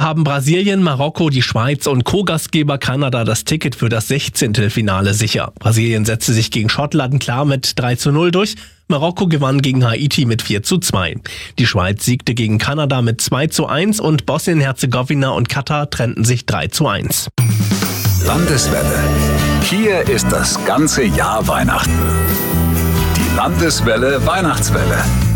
haben Brasilien, Marokko, die Schweiz und Co-Gastgeber Kanada das Ticket für das 16. Finale sicher. Brasilien setzte sich gegen Schottland klar mit 3:0 durch. Marokko gewann gegen Haiti mit 4:2. Die Schweiz siegte gegen Kanada mit 2:1 und Bosnien-Herzegowina und Katar trennten sich 3:1. Landeswelle. Hier ist das ganze Jahr Weihnachten. Die Landeswelle Weihnachtswelle.